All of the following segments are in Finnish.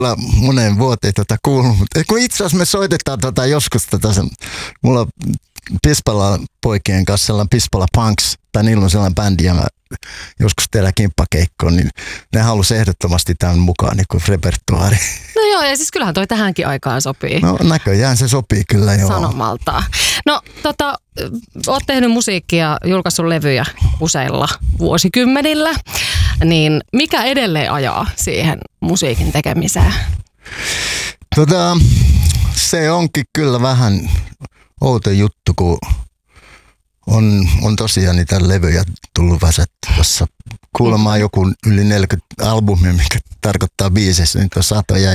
monen vuoteen kuullut, mutta kun itse asiassa me soitetaan joskus mulla Pispala poikien kanssa sellainen Pispala Punks, tai niillä on sellainen bändi, ja mä joskus tehdään kimppakeikkoon, niin ne halusi ehdottomasti tämän mukaan niin repertuaari. No joo, ja siis kyllähän toi tähänkin aikaan sopii. No näköjään se sopii kyllä joo. Sanomaltaan. No oot tehnyt musiikkia, julkaissut levyjä useilla vuosikymmenillä, niin mikä edelleen ajaa siihen musiikin tekemiseen? Se onkin kyllä vähän outo juttu, kun on tosiaan niitä levyjä tullut väsätty, jossa kuulemaan joku yli 40 albumia, mikä tarkoittaa biiseissä, niin on satoja.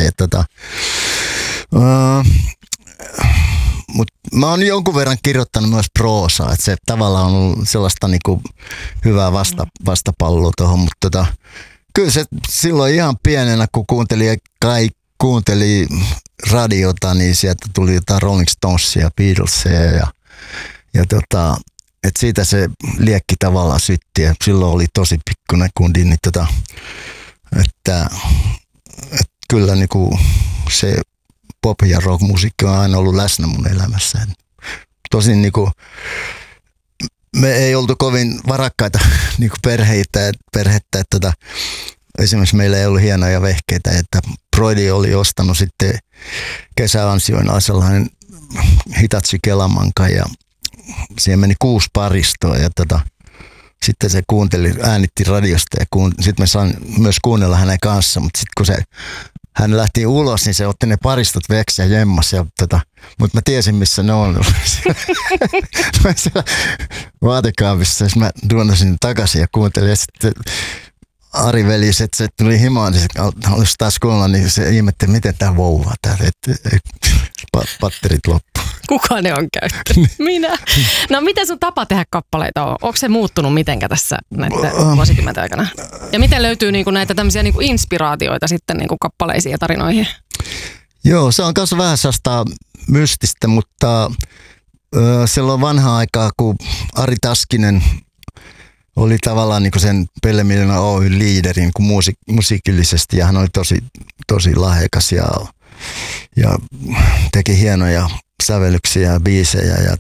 Mutta mä oon jonkun verran kirjoittanut myös proosaa, että se tavallaan on ollut sellaista niinku hyvää vastapalloa tuohon, mutta kyllä se silloin ihan pienenä, kun kuunteli radiota, niin sieltä tuli jotain Rolling Stonesia, Beatlesia ja että siitä se liekki tavallaan sytti ja silloin oli tosi pikkuinen kundi, niin että kyllä niinku se pop- ja rock-musiikki on aina ollut läsnä mun elämässä. Tosin niinku me ei oltu kovin varakkaita niinku perhettä, että esimerkiksi meillä ei ollut hienoja vehkeitä, että Broidi oli ostanut sitten kesäansioina sellainen Hitachi Kelamanka ja siihen meni 6 paristoa ja sitten se äänitti radiosta ja sitten me saan myös kuunnella hänen kanssa, mutta sitten kun hän lähti ulos, niin se otti ne paristot veksi ja jemmas. Mutta mä tiesin, missä ne on. Siellä vaatekaapissa, jos mä duonasin takaisin ja kuuntelin. Ja sitten Ari veli, se tuli himaan, niin se halusi taas kuunnella, niin se ihmetteli, miten tää vouvaa täällä. Patterit loppu. Kuka ne on käyttänyt? Minä. No miten sun tapa tehdä kappaleita on? Onko se muuttunut mitenkä tässä näiden vuosikymmenten aikana? Ja miten löytyy niinku näitä tämmöisiä niinku inspiraatioita sitten niinku kappaleisiin ja tarinoihin? Joo, se on myös vähän sellaista mystistä, mutta silloin vanhaa aikaa, kun Ari Taskinen oli tavallaan niinku sen Pelle Miljoona Oyn liideri niinku musiikillisesti ja hän oli tosi lahjakas ja teki hienoja sävellyksiä ja biisejä ja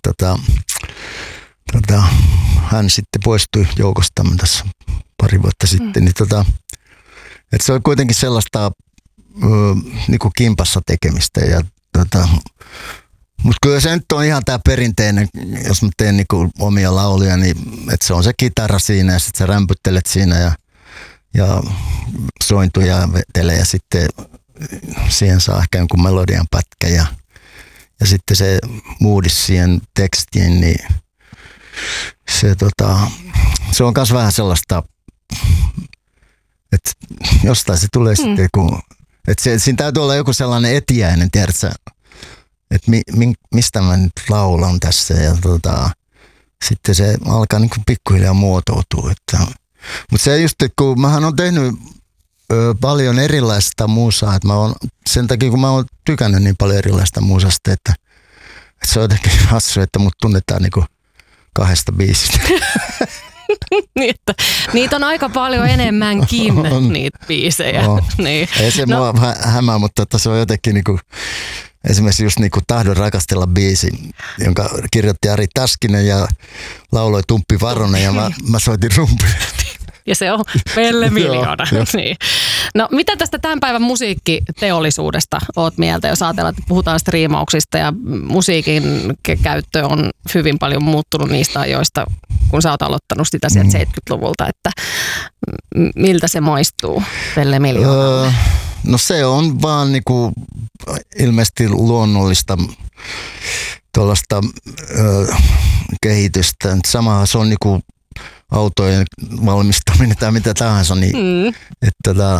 hän sitten poistui joukostamme tässä pari vuotta sitten. Niin että se oli kuitenkin sellaista niinku kimpassa tekemistä ja mutta kyllä se nyt on ihan tää perinteinen, jos mä teen niinku omia lauluja, niin että se on se kitara siinä ja sitten sä rämpyttelet siinä ja sointuja vetelee ja sitten siihen saa ehkä jonkun melodian pätkä ja sitten se moodis siihen tekstiin, niin se on myös vähän sellaista, että jostain se tulee sitten, että siinä täytyy olla joku sellainen etiäinen, tiedätkö, että mistä mä nyt laulan tässä ja sitten se alkaa niin kuin pikkuhiljaa muotoutua. Mutta se just, että kun mähän on tehnyt paljon erilaista musaa, että sen takia kun mä oon tykännyt niin paljon erilaista musasta, että se on jotenkin hassu, että mut tunnetaan niinku 2 biisistä. Niin, että niitä on aika paljon enemmänkin, niitä biisejä. Niin. Ei se mua hämää, mutta se on jotenkin niinku, esimerkiksi just niinku Tahdon rakastella biisi, jonka kirjoitti Ari Taskinen ja lauloi Tumppi Varonen ja mä soitin rumpia. Ja se on Pelle Miljoona. Niin. No mitä tästä tämän päivän musiikkiteollisuudesta oot mieltä, jos ajatellaan, että puhutaan striimauksista ja musiikin käyttö on hyvin paljon muuttunut niistä ajoista, kun sä oot aloittanut sitä sieltä 70-luvulta, että miltä se maistuu Pelle Miljoonalle? No se on vaan niinku ilmeisesti luonnollista tuollaista kehitystä. Samahan se on niinku autojen valmistaminen tai mitä tahansa, niin että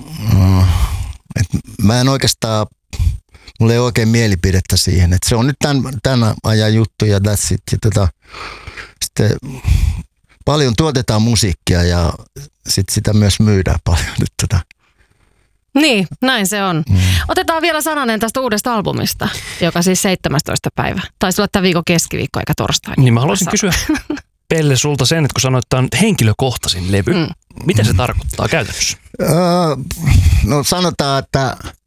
mä en oikeastaan, mulla ei oikein mielipidettä siihen, että se on nyt tämän ajan juttu ja that's it. Ja sitten paljon tuotetaan musiikkia ja sit sitä myös myydään paljon nyt Niin, näin se on. Otetaan vielä sananen tästä uudesta albumista, joka siis 17. päivä. Taisi olla tämän viikon keskiviikko eikä torstai. Niin mä haluaisin kysyä Pelle sulta sen, että kun sanoit, että tämä on henkilökohtaisin levy, mitä se tarkoittaa käytännössä? No sanotaan, että